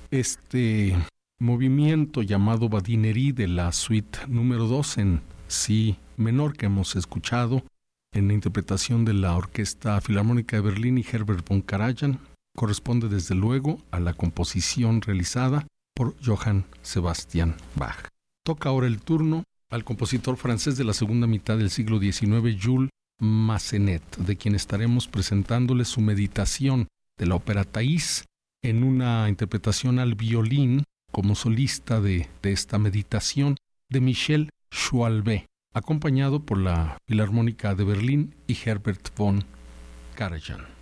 este movimiento llamado Badinerie de la suite número 2 en si menor que hemos escuchado en la interpretación de la Orquesta Filarmónica de Berlín y Herbert von Karajan, corresponde desde luego a la composición realizada por Johann Sebastian Bach. Toca ahora el turno al compositor francés de la segunda mitad del siglo XIX, Jules Massenet, de quien estaremos presentándoles su meditación de la ópera Thais en una interpretación al violín como solista de esta meditación de Michel Schwalbe, acompañado por la Filarmónica de Berlín y Herbert von Karajan.